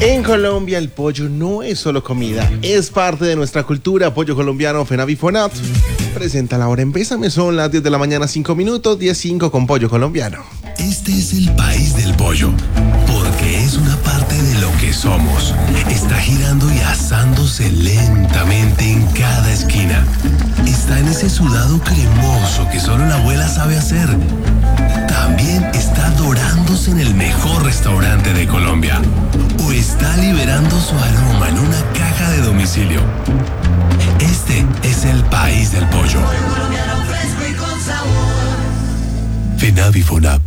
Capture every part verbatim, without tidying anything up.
En Colombia el pollo no es solo comida, es parte de nuestra cultura. Pollo colombiano FENAVIFONAT presenta la hora en Bésame. Son las diez de la mañana, cinco minutos, diez cinco con pollo colombiano. Este es el país del pollo, porque es una parte de lo que somos. Está girando y asándose lentamente en cada esquina. Está en ese sudado cremoso que solo la abuela sabe hacer. También está dorándose en el mejor restaurante de Colombia. O está liberando su aroma en una caja de domicilio. Este es el país del pollo. FENAVIFONAT.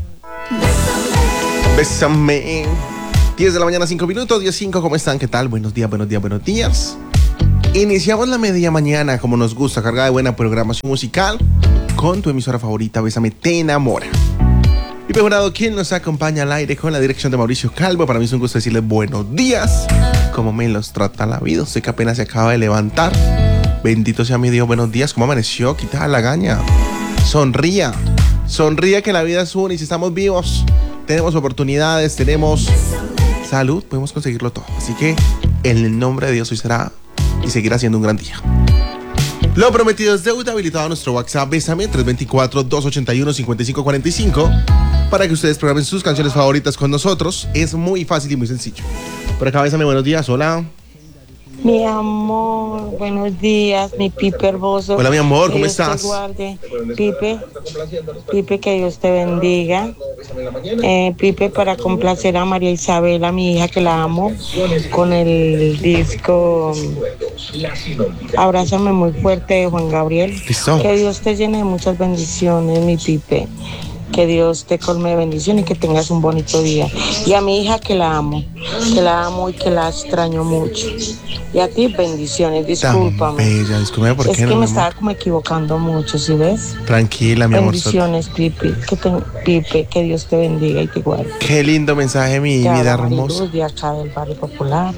Bésame. diez de la mañana, cinco minutos, diez cinco. ¿Cómo están? ¿Qué tal? Buenos días, buenos días, buenos días. Iniciamos la media mañana como nos gusta, cargada de buena programación musical con tu emisora favorita, Bésame Te Enamora. Y Jurado, quien nos acompaña al aire con la dirección de Mauricio Calvo. Para mí es un gusto decirles buenos días. ¿Cómo me los trata la vida? Usted que apenas se acaba de levantar. Bendito sea mi Dios, buenos días. ¿Cómo amaneció? Quita la gaña. Sonría. Sonría que la vida es una y si estamos vivos, tenemos oportunidades, tenemos salud, podemos conseguirlo todo. Así que en el nombre de Dios hoy será y seguirá siendo un gran día. Lo prometido es deuda. Habilitado a nuestro WhatsApp Bésame tres dos cuatro, dos ocho uno, cinco cinco cuatro cinco para que ustedes programen sus canciones favoritas con nosotros. Es muy fácil y muy sencillo. Por acá Bésame, buenos días, hola. Mi amor, buenos días, mi Pipe hermoso. Hola mi amor, ¿cómo Dios estás? Te guarde. Pipe, Pipe, que Dios te bendiga. Eh, Pipe, para complacer a María Isabela, mi hija que la amo, con el disco Abrázame muy fuerte de Juan Gabriel. ¿Listo? Que Dios te llene de muchas bendiciones, mi Pipe. Que Dios te colme de bendición y que tengas un bonito día. Y a mi hija que la amo, que la amo y que la extraño mucho. Y a ti bendiciones, discúlpame. Tan bella, discúlpame por es qué que no, me mi estaba amor. como equivocando mucho, ¿sí ves? Tranquila, mi amor. Bendiciones, Pipe, que te, Pipe, que Dios te bendiga y te guarde. Qué lindo mensaje, mi Te vida habla hermosa. Mariluz, de acá del Barrio Popular.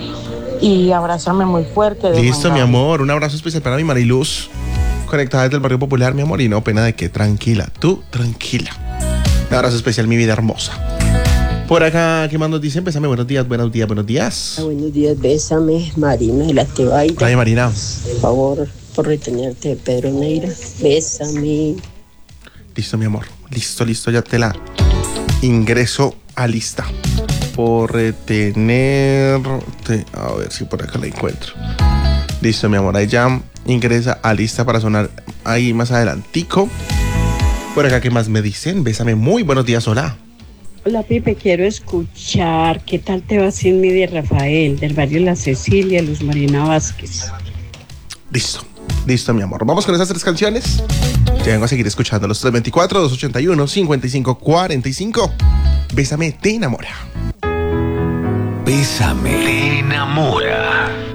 Y abrázame muy fuerte. De Listo, Juan mi Gabriel. amor. Un abrazo especial para mi Mariluz, conectada desde el Barrio Popular, mi amor. Y no, pena de que tranquila, tú tranquila. Un abrazo especial, mi vida hermosa. Por acá, ¿qué más nos dicen? Bésame, buenos días, buenos días, buenos días. Buenos días, Bésame, Marina de la Tebaida. Ay, Marina. Por favor, por retenerte de Pedro Neira. Bésame. Listo, mi amor. Listo, listo, ya te la ingreso a lista. Por retenerte. A ver si por acá la encuentro. Listo, mi amor. Ahí ya ingresa a lista para sonar ahí más adelantico. Por acá, ¿qué más me dicen? Bésame, muy buenos días, hola. Hola Pipe, quiero escuchar ¿Qué tal te va sin mí? De Rafael, del barrio La Cecilia, Luz Marina Vázquez. Listo, listo, mi amor. Vamos con esas tres canciones. Te vengo a seguir escuchando los tres dos cuatro, dos ocho uno, cinco cinco cuatro cinco. Bésame, te enamora. Bésame. Te enamora.